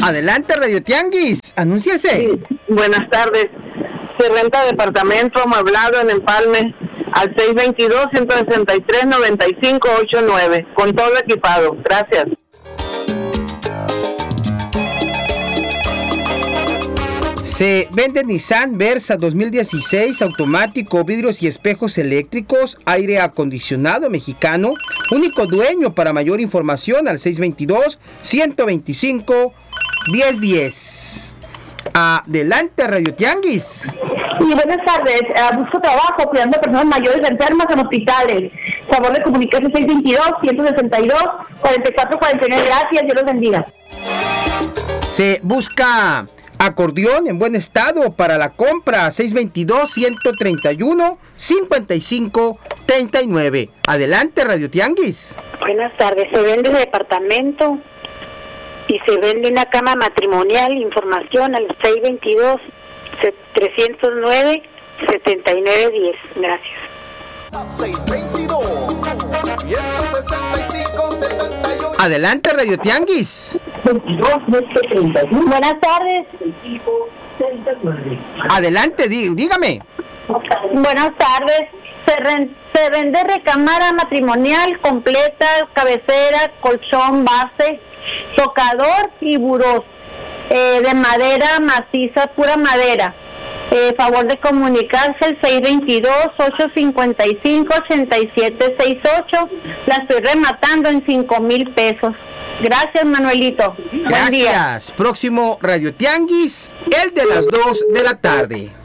Adelante, Radio Tianguis, anúnciese. Sí, buenas tardes. Se renta departamento amueblado en Empalme al 622-163-9589, con todo equipado. Gracias. Se vende Nissan Versa 2016, automático, vidrios y espejos eléctricos, aire acondicionado mexicano, único dueño. Para mayor información al 622-125-1010. Adelante, Radio Tianguis. Sí, buenas tardes. Busco trabajo cuidando a personas mayores enfermas en hospitales. Favor de comunicarse 622-162-4449. Gracias, Dios los bendiga. Se busca acordeón en buen estado para la compra. 622-131-5539. Adelante, Radio Tianguis. Buenas tardes. Se vende departamento y se vende una cama matrimonial. Información al 622-309-7910. Gracias. 622-165-78. Adelante, Radio Tianguis. Buenas tardes. Adelante, dígame. Buenas tardes. Se vende recámara matrimonial completa, cabecera, colchón, base, tocador y burós, de madera maciza, pura madera. Favor de comunicarse al 622-855-8768. La estoy rematando en 5,000 pesos. Gracias, Manuelito. Buen día. Gracias. Próximo Radio Tianguis, el de las 2 de la tarde.